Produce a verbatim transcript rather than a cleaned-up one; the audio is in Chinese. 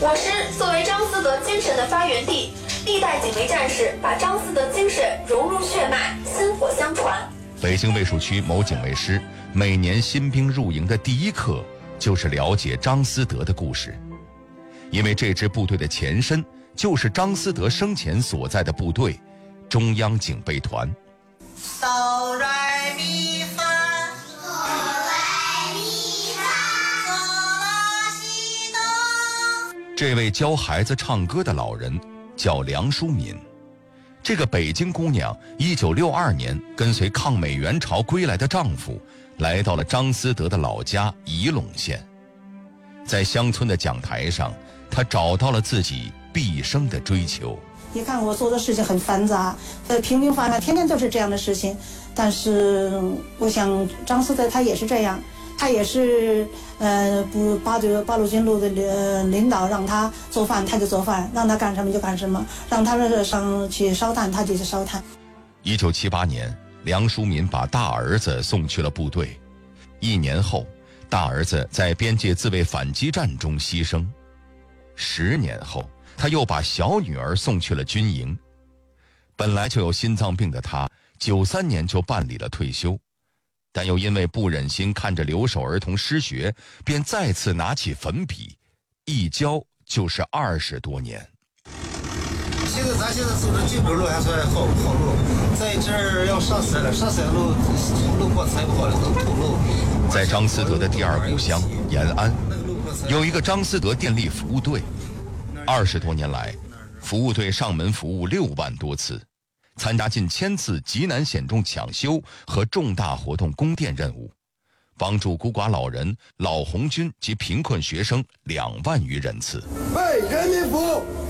我师作为张思德精神的发源地，历代警卫战士把张思德精神融入血脉，薪火相传。 北京卫戍区某警卫师每年新兵入营的第一课就是了解张思德的故事，因为这支部队的前身就是张思德生前所在的部队——中央警备团。 哆来咪发，哆来咪发，嗦拉西哆。 这位教孩子唱歌的老人叫梁淑敏。这个北京姑娘一九六二年跟随抗美援朝归来的丈夫来到了张思德的老家仪陇县。在乡村的讲台上，她找到了自己毕生的追求。 你看我做的事情很繁杂，呃，平平凡凡，天天都是这样的事情。但是我想张思德他也是这样，他也是呃不八九八路军路的呃领导让他做饭他就做饭，让他干什么就干什么，让他上去烧炭他就去烧炭。 一九七八年，梁淑敏把大儿子送去了部队，一年后，大儿子在边界自卫反击战中牺牲。十年后，他又把小女儿送去了军营。本来就有心脏病的他，九三年就办理了退休，但又因为不忍心看着留守儿童失学，便再次拿起粉笔，一教就是二十多年。 现在咱现在走的进州路还算好好路，在这儿要上山了，上山路路过才不好了，都土路。 在张思德的第二故乡延安，有一个张思德电力服务队。二十多年来，服务队上门服务六万多次，参加近千次急难险重抢修和重大活动供电任务，帮助孤寡老人、老红军及贫困学生两万余人次。 为人民服务。